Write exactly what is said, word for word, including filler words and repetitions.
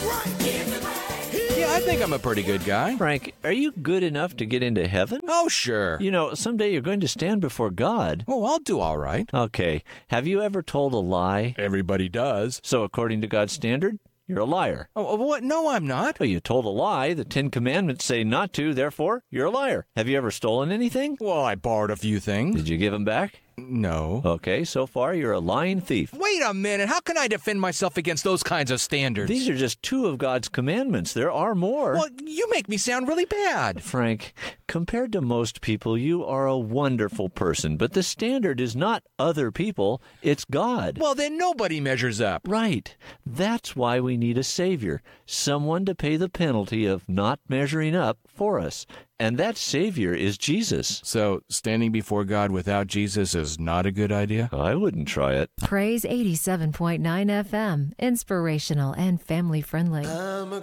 Yeah, I think I'm a pretty good guy. Frank, are you good enough to get into heaven? Oh, sure. You know, someday you're going to stand before God. Oh, I'll do all right. Okay. Have you ever told a lie? Everybody does. So according to God's standard, you're a liar. Oh, what? No, I'm not. Well, you told a lie. The Ten Commandments say not to, therefore, you're a liar. Have you ever stolen anything? Well, I borrowed a few things. Did you give them back? No. Okay, so far you're a lying thief. Wait a minute. How can I defend myself against those kinds of standards? These are just two of God's commandments. There are more. Well, you make me sound really bad. Frank, compared to most people, you are a wonderful person, but the standard is not other people, it's God. Well, then nobody measures up. Right. That's why we need a Savior, someone to pay the penalty of not measuring up for us. And that Savior is Jesus. So, standing before God without Jesus is not a good idea? I wouldn't try it. Praise eighty-seven point nine F M, inspirational and family friendly.